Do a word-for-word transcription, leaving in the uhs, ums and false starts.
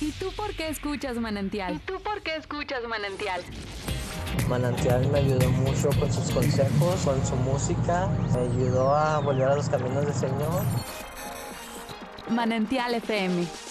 ¿Y tú por qué escuchas Manantial? ¿Y tú por qué escuchas Manantial? Manantial me ayudó mucho con sus consejos, con su música, me ayudó a volver a los caminos del Señor. Manantial F M.